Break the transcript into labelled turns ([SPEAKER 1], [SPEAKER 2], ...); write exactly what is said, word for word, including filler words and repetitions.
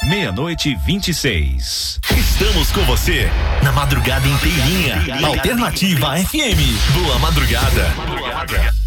[SPEAKER 1] meia-noite e vinte e seis.
[SPEAKER 2] Estamos com você na madrugada inteirinha. Alternativa F M. Boa madrugada.